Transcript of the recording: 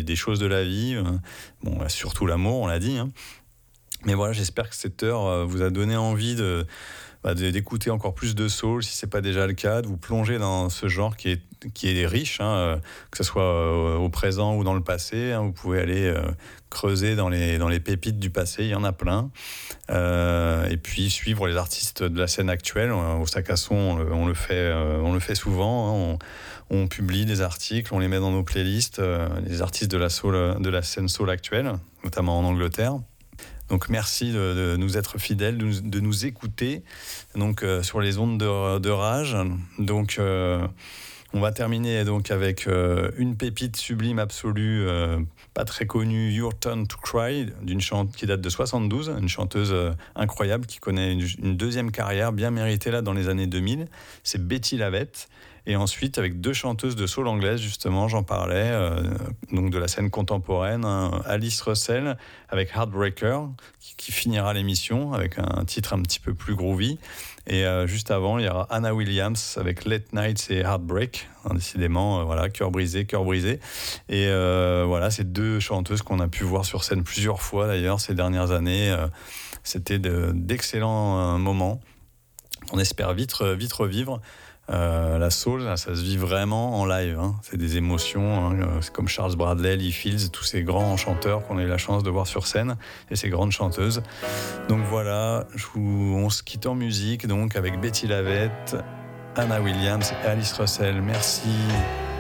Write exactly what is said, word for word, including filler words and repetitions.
des choses de la vie. Euh, bon, surtout l'amour, on l'a dit. Hein. Mais voilà, j'espère que cette heure euh, vous a donné envie de, bah, de, d'écouter encore plus de soul, si c'est pas déjà le cas, de vous plonger dans ce genre qui est, qui est riche, hein, euh, que ce soit euh, au présent ou dans le passé. Hein, vous pouvez aller euh, creuser dans les, dans les pépites du passé, il y en a plein. Euh, et puis suivre les artistes de la scène actuelle. Au Sac à Son, on le, on le fait, euh, on le fait souvent. Hein, on, on publie des articles, on les met dans nos playlists, euh, les artistes de la, soul, de la scène soul actuelle, notamment en Angleterre. Donc merci de, de nous être fidèles, de nous, de nous écouter donc, euh, sur les ondes de, de rage. Donc euh, on va terminer donc avec euh, une pépite sublime absolue, euh, pas très connue, Your Turn to Cry, d'une chante qui date de soixante-douze, une chanteuse euh, incroyable qui connaît une, une deuxième carrière bien méritée là dans les années deux mille. C'est Betty Lavette. Et ensuite, avec deux chanteuses de soul anglaise, justement, j'en parlais, euh, donc de la scène contemporaine, hein, Alice Russell avec Heartbreaker, qui, qui finira l'émission avec un titre un petit peu plus groovy. Et euh, juste avant, il y aura Anna Williams avec Late Nights et Heartbreak. Hein, décidément, euh, voilà, cœur brisé, cœur brisé. Et euh, voilà, ces deux chanteuses qu'on a pu voir sur scène plusieurs fois d'ailleurs ces dernières années. Euh, c'était de, d'excellents euh, moments. On espère vite, vite revivre. Euh, la soul, ça, ça se vit vraiment en live. Hein. C'est des émotions. Hein. C'est comme Charles Bradley, Lee Fields, tous ces grands chanteurs qu'on a eu la chance de voir sur scène et ces grandes chanteuses. Donc voilà, je vous, on se quitte en musique donc avec Betty Lavette, Anna Williams et Alice Russell. Merci.